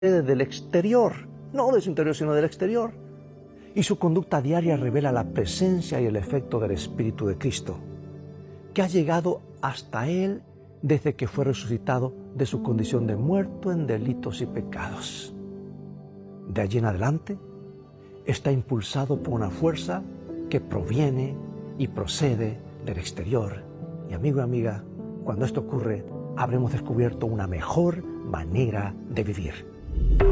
del exterior, no de su interior, sino del exterior. Y su conducta diaria revela la presencia y el efecto del Espíritu de Cristo, que ha llegado hasta él desde que fue resucitado de su condición de muerto en delitos y pecados. De allí en adelante, está impulsado por una fuerza que proviene y procede del exterior. Y amigo y amiga, cuando esto ocurre, habremos descubierto una mejor manera de vivir.